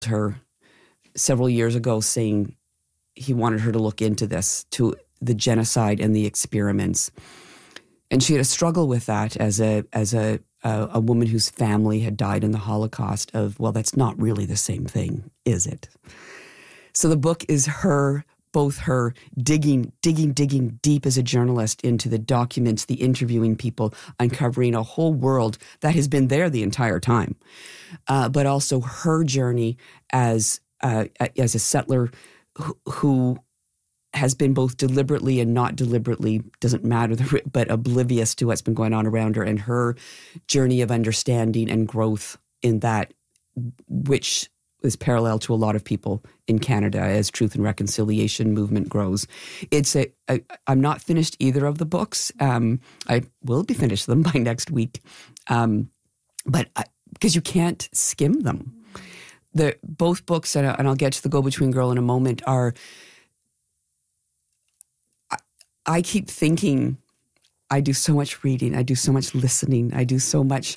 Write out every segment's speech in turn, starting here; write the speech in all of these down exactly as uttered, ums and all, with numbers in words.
her several years ago saying he wanted her to look into this, to the genocide and the experiments. And she had a struggle with that as a as a a, a woman whose family had died in the Holocaust of, well, that's not really the same thing, is it? So the book is her, both her digging, digging, digging deep as a journalist into the documents, the interviewing people, uncovering a whole world that has been there the entire time. Uh, but also her journey as uh, as a settler who, who has been both deliberately and not deliberately, doesn't matter, but oblivious to what's been going on around her, and her journey of understanding and growth in that, which is parallel to a lot of people in Canada as Truth and Reconciliation movement grows. It's a, a I'm not finished either of the books. Um, I will be finished them by next week, um, but because you can't skim them. The both books, and, and I'll get to the Go-Between Girl in a moment, are. I, I keep thinking, I do so much reading, I do so much listening, I do so much,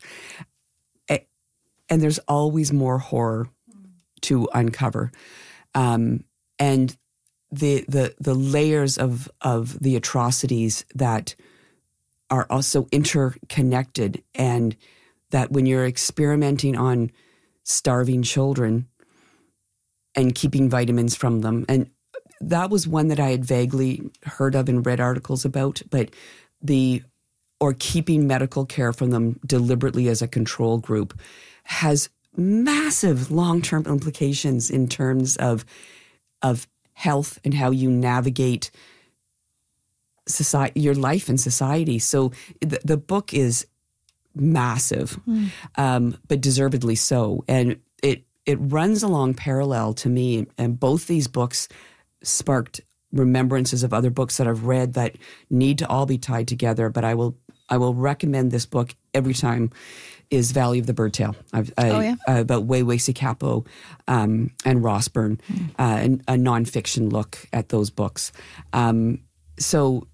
and there's always more horror to uncover, um, and the the the layers of of the atrocities that are also interconnected, and that when you're experimenting on starving children and keeping vitamins from them, and that was one that I had vaguely heard of and read articles about, but the or keeping medical care from them deliberately as a control group has massive long-term implications in terms of of health and how you navigate society, your life in society. So the, the book is massive, mm. um, but deservedly so. And it it runs along parallel to me. And both these books sparked remembrances of other books that I've read that need to all be tied together. But I will I will recommend this book every time. Is Valley of the Birdtail. I've, I, oh, yeah? uh, about Wei-Wei Capo um, and Rossburn, mm. uh, and a nonfiction look at those books. Um, so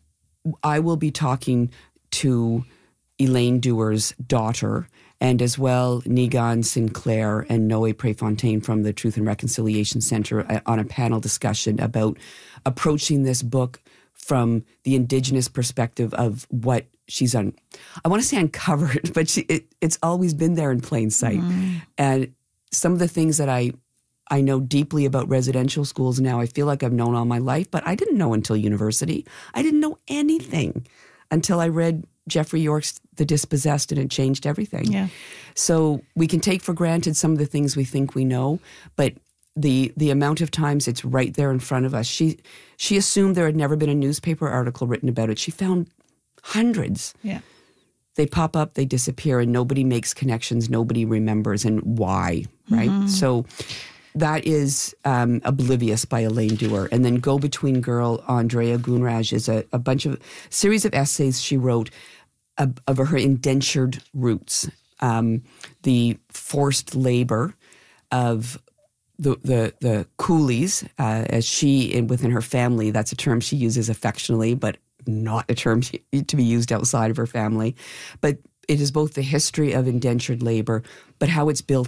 I will be talking to Elaine Dewar's daughter, and as well Nigan Sinclair and Noe Prefontaine from the Truth and Reconciliation Center uh, on a panel discussion about approaching this book from the Indigenous perspective of what she's un, I want to say uncovered, but she, it, it's always been there in plain sight. Mm. And some of the things that I I know deeply about residential schools now, I feel like I've known all my life, but I didn't know until university. I didn't know anything until I read Jeffrey York's The Dispossessed, and it changed everything. Yeah. So we can take for granted some of the things we think we know, but the the amount of times it's right there in front of us. She she assumed there had never been a newspaper article written about it. She found hundreds. Yeah. They pop up, they disappear, and nobody makes connections, nobody remembers, and why, right? Mm-hmm. So that is um, Oblivious by Elaine Dewar. And then Go-Between Girl, Andrea Gunraj, is a, a bunch of, series of essays she wrote of, of her indentured roots, um, the forced labor of the the, the coolies, uh, as she, and within her family, that's a term she uses affectionately, but not a term to be used outside of her family. But it is both the history of indentured labor, but how it's built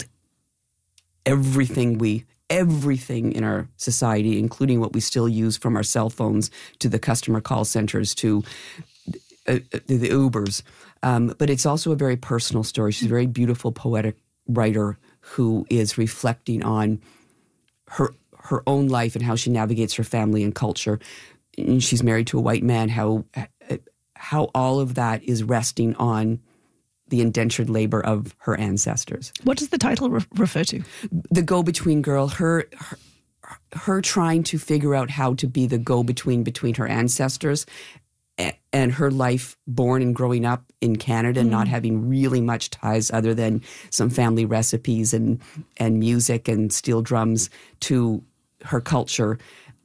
everything we, everything in our society, including what we still use from our cell phones to the customer call centers to uh, the Ubers. Um, but it's also a very personal story. She's a very beautiful, poetic writer who is reflecting on her her own life and how she navigates her family and culture. And she's married to a white man, how how all of that is resting on the indentured labor of her ancestors. What does the title re- refer to? The Go-Between Girl, her, her her trying to figure out how to be the go-between between her ancestors and her life born and growing up in Canada, mm. not having really much ties other than some family recipes and, and music and steel drums to her culture.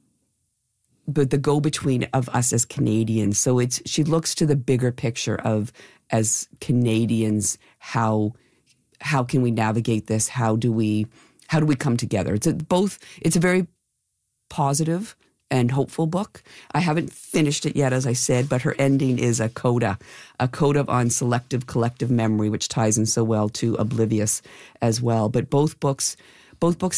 But the go-between of us as Canadians. So it's she looks to the bigger picture of, as Canadians, how how can we navigate this? How do we how do we come together? It's a, both. It's a very positive and hopeful book. I haven't finished it yet, as I said, but her ending is a coda, a coda on selective collective memory, which ties in so well to Oblivious as well. But both books both books